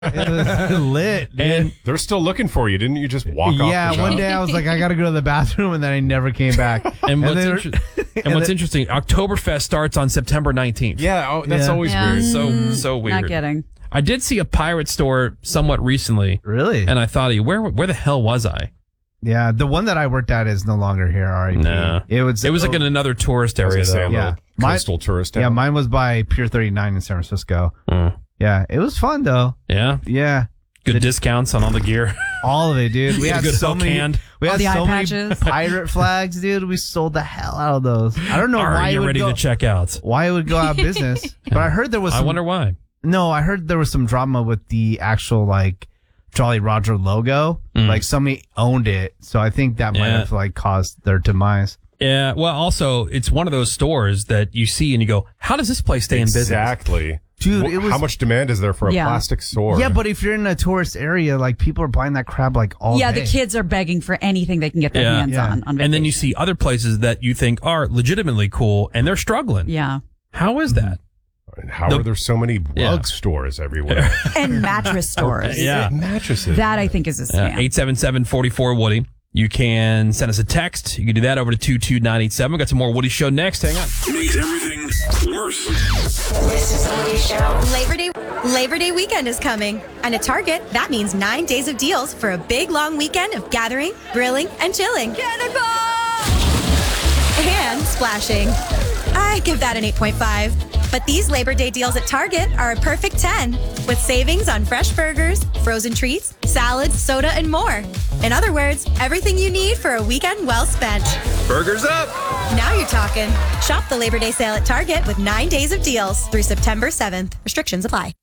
It was lit, dude. And they're still looking for you. Didn't you just walk off? Yeah, one day I was like, I got to go to the bathroom, and then I never came back. And what's interesting, Oktoberfest starts on September 19th. Yeah, that's always weird. So weird. Not kidding. I did see a pirate store somewhat recently. Really? And I thought, where the hell was I? Yeah, the one that I worked at is no longer here. R.I.P. No. It was like in another tourist area, though. Yeah. Coastal tourist town. Yeah, mine was by Pier 39 in San Francisco. Yeah, it was fun, though. Yeah? Yeah. Good discounts on all the gear. All of it, dude. We had good so Hulk many. hand. We All had the eye so many patches. pirate flags, dude. We sold the hell out of those. I don't know why it you would ready go, to check out? why it would go out of business. But I heard there was. I wonder why. No, I heard there was some drama with the actual like Jolly Roger logo. Like somebody owned it, so I think that might have like caused their demise. Yeah. Well, also, it's one of those stores that you see and you go, "How does this place stay in business?" Exactly. Dude, it was, how much demand is there for a plastic sword? Yeah, but if you're in a tourist area, like people are buying that crap like all day. The kids are begging for anything they can get their hands on vacation. And then you see other places that you think are legitimately cool and they're struggling. Yeah. How is that? And how are there so many rug stores everywhere? And mattress stores. Mattresses. That I think is a scam. 877-44-WOODY. You can send us a text. You can do that over to 22987. We got some more Woody Show next. Hang on. Makes everything worse. This is the Woody Show. Labor Day weekend is coming. And at Target, that means 9 days of deals for a big, long weekend of gathering, grilling, and chilling. Cannonball! And splashing. I give that an 8.5. But these Labor Day deals at Target are a perfect 10, with savings on fresh burgers, frozen treats, salads, soda, and more. In other words, everything you need for a weekend well spent. Burgers up! Now you're talking. Shop the Labor Day sale at Target with 9 days of deals through September 7th. Restrictions apply.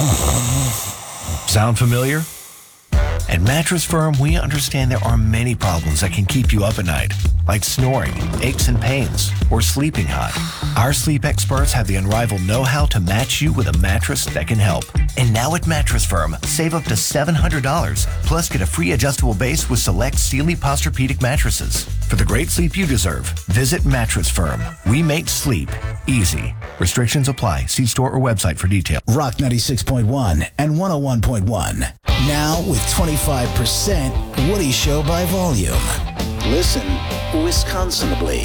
Sound familiar? At Mattress Firm, we understand there are many problems that can keep you up at night, like snoring, aches and pains, or sleeping hot. Our sleep experts have the unrivaled know-how to match you with a mattress that can help. And now at Mattress Firm, save up to $700, plus get a free adjustable base with select Sealy Posturepedic mattresses. For the great sleep you deserve, visit Mattress Firm. We make sleep easy. Restrictions apply. See store or website for details. Rock 96.1 and 101.1. Now with 25% Woody Show by volume. Listen Wisconsinably.